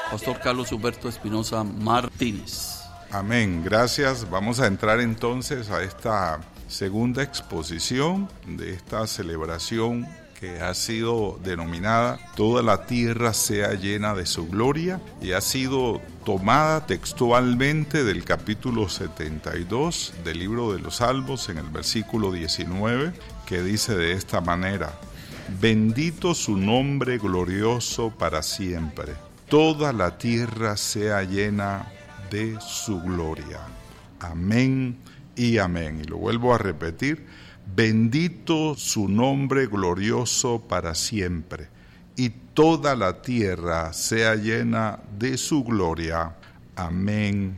Pastor Carlos Humberto Espinosa Martínez. Amén, gracias. Vamos a entrar entonces a esta segunda exposición de esta celebración que ha sido denominada Toda la tierra sea llena de su gloria, y ha sido tomada textualmente del capítulo 72 del libro de los Salmos, en el versículo 19, que dice de esta manera: bendito su nombre glorioso para siempre, toda la tierra sea llena de su gloria. Amén y amén. Y lo vuelvo a repetir: bendito su nombre glorioso para siempre, y toda la tierra sea llena de su gloria. Amén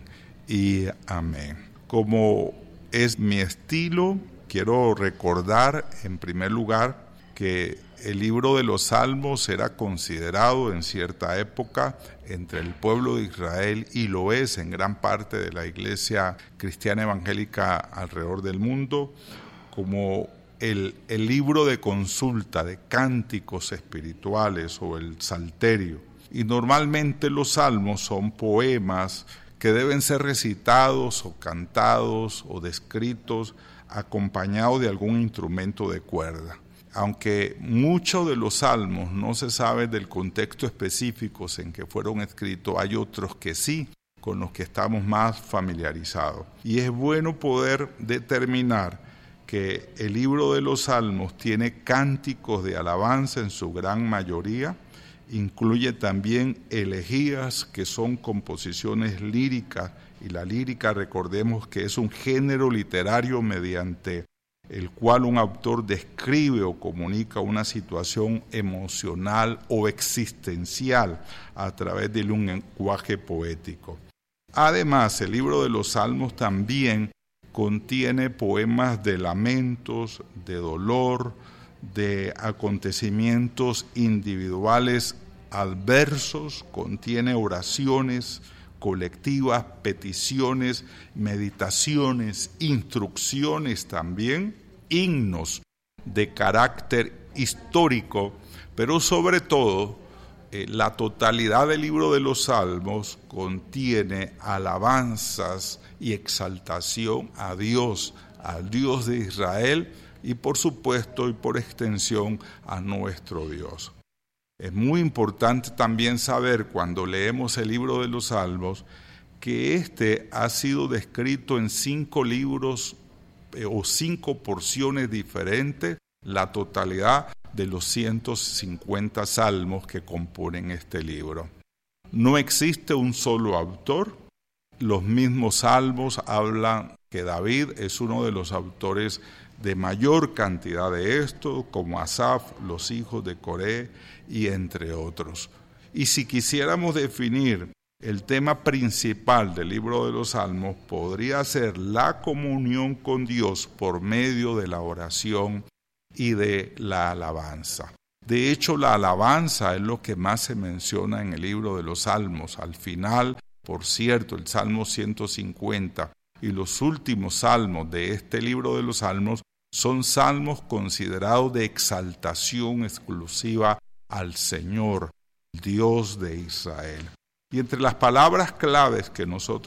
y amén. Como es mi estilo, quiero recordar en primer lugar que el libro de los Salmos era considerado en cierta época entre el pueblo de Israel, y lo es en gran parte de la iglesia cristiana evangélica alrededor del mundo, como el libro de consulta de cánticos espirituales o el salterio. Y normalmente los salmos son poemas que deben ser recitados o cantados o descritos acompañados de algún instrumento de cuerda. Aunque muchos de los salmos no se sabe del contexto específico en que fueron escritos, hay otros que sí, con los que estamos más familiarizados. Y es bueno poder determinar que el libro de los Salmos tiene cánticos de alabanza en su gran mayoría, incluye también elegías, que son composiciones líricas, y la lírica, recordemos que es un género literario mediante el cual un autor describe o comunica una situación emocional o existencial a través de un lenguaje poético. Además, el libro de los Salmos también contiene poemas de lamentos, de dolor, de acontecimientos individuales adversos, contiene oraciones colectivas, peticiones, meditaciones, instrucciones también, himnos de carácter histórico, pero sobre todo la totalidad del libro de los Salmos contiene alabanzas y exaltación a Dios, al Dios de Israel, y por supuesto y por extensión a nuestro Dios. Es muy importante también saber, cuando leemos el libro de los Salmos, que este ha sido descrito en 5 libros o 5 porciones diferentes, la totalidad de los 150 salmos que componen este libro. No existe un solo autor. Los mismos salmos hablan que David es uno de los autores de mayor cantidad de esto, como Asaf, los hijos de Coré, y entre otros. Y si quisiéramos definir el tema principal del libro de los Salmos, podría ser la comunión con Dios por medio de la oración y de la alabanza. De hecho, la alabanza es lo que más se menciona en el libro de los Salmos. Al final, por cierto, el Salmo 150 y los últimos salmos de este libro de los Salmos son salmos considerados de exaltación exclusiva al Señor, Dios de Israel. Y entre las palabras claves que nosotros